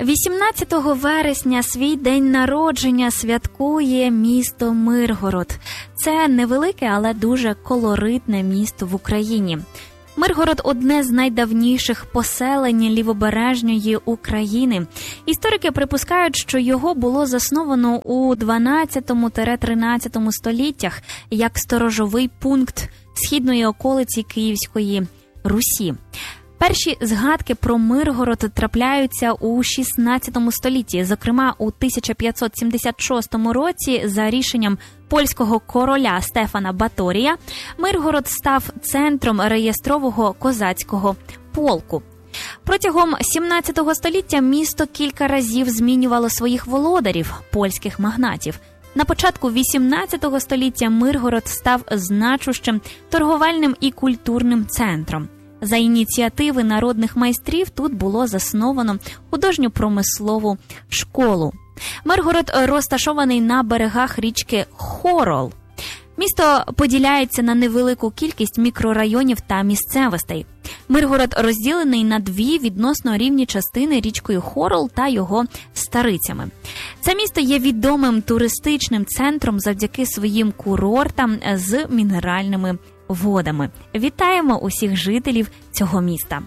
18 вересня свій день народження святкує місто Миргород. Це невелике, але дуже колоритне місто в Україні. Миргород – одне з найдавніших поселень лівобережної України. Історики припускають, що його було засновано у 12-13 століттях як сторожовий пункт східної околиці Київської Русі. Перші згадки про Миргород трапляються у 16 столітті. Зокрема, у 1576 році за рішенням польського короля Стефана Баторія Миргород став центром реєстрового козацького полку. Протягом 17 століття місто кілька разів змінювало своїх володарів, польських магнатів. На початку 18 століття Миргород став значущим торговельним і культурним центром. За ініціативи народних майстрів тут було засновано художньо-промислову школу. Миргород розташований на берегах річки Хорол. Місто поділяється на невелику кількість мікрорайонів та місцевостей. Миргород розділений на дві відносно рівні частини річкою Хорол та його старицями. Це місто є відомим туристичним центром завдяки своїм курортам з мінеральними водами. Вітаємо усіх жителів цього міста.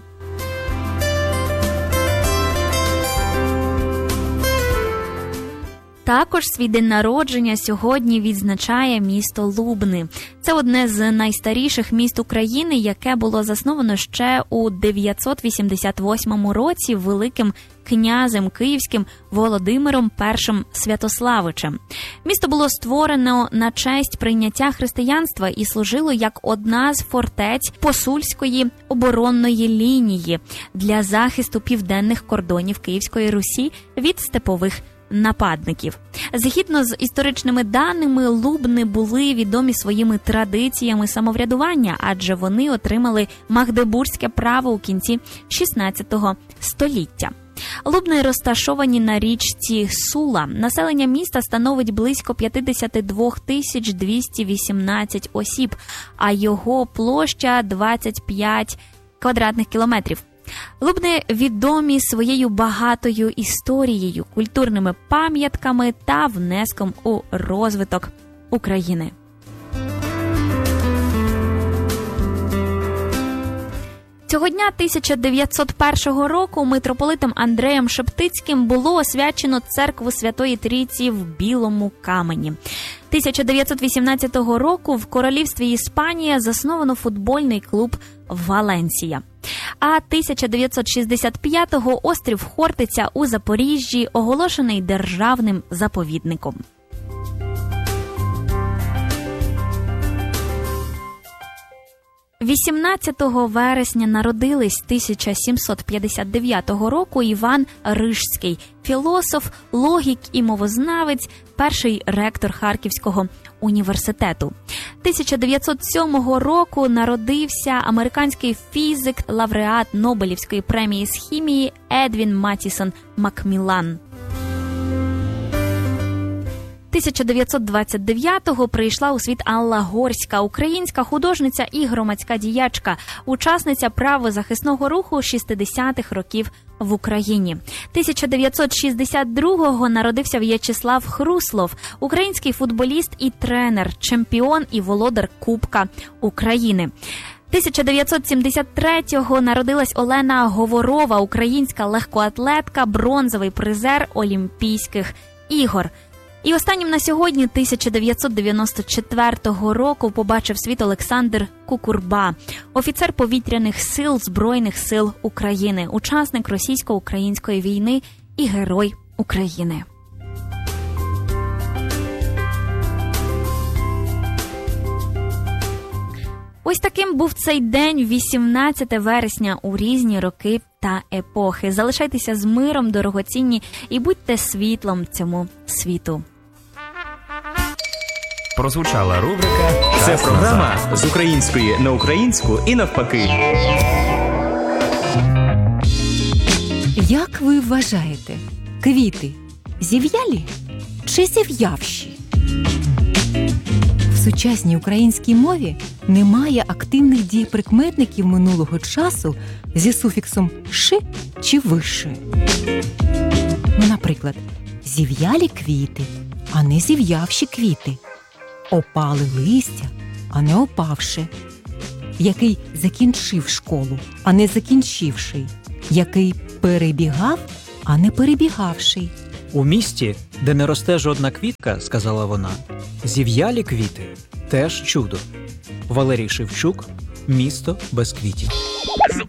Також свій день народження сьогодні відзначає місто Лубни. Це одне з найстаріших міст України, яке було засновано ще у 988 році великим князем київським Володимиром І Святославичем. Місто було створено на честь прийняття християнства і служило як одна з фортець посульської оборонної лінії для захисту південних кордонів Київської Русі від степових нападників. Згідно з історичними даними, Лубни були відомі своїми традиціями самоврядування, адже вони отримали магдебурзьке право у кінці 16 століття. Лубни розташовані на річці Сула. Населення міста становить близько 52 218 осіб, а його площа 25 квадратних кілометрів. Лубни відомі своєю багатою історією, культурними пам'ятками та внеском у розвиток України. Цього дня 1901 року митрополитом Андреєм Шептицьким було освячено церкву Святої Трійці в Білому камені. 1918 року в королівстві Іспанія засновано футбольний клуб «Валенсія». А 1965-го острів Хортиця у Запоріжжі оголошений державним заповідником. – 18 вересня народились 1759 року Іван Рижський, філософ, логік і мовознавець, перший ректор Харківського університету. 1907 року народився американський фізик, лауреат Нобелівської премії з хімії Едвін Матісон Макміллан. 1929-го прийшла у світ Алла Горська, українська художниця і громадська діячка, учасниця правозахисного руху 60-х років в Україні. 1962-го народився В'ячеслав Хруслов, український футболіст і тренер, чемпіон і володар Кубка України. 1973-го народилась Олена Говорова, українська легкоатлетка, бронзовий призер Олімпійських ігор. І останнім на сьогодні 1994 року побачив світ Олександр Кукурба, офіцер повітряних сил Збройних сил України, учасник російсько-української війни і герой України. Ось таким був цей день, 18 вересня, у різні роки та епохи. Залишайтеся з миром, дорогоцінні, і будьте світлом цьому світу. Прозвучала рубрика «Це програма з української на українську і навпаки». Як ви вважаєте, квіти зів'ялі чи зів'явші? В сучасній українській мові немає активних дієприкметників минулого часу зі суфіксом «ши» чи «виши». Наприклад, зів'ялі квіти, а не зів'явші квіти. Опали листя, а не опавши. Який закінчив школу, а не закінчивший. Який перебігав, а не перебігавший. У місті, де не росте жодна квітка, сказала вона, зів'ялі квіти – теж чудо. Валерій Шевчук «Місто без квітів».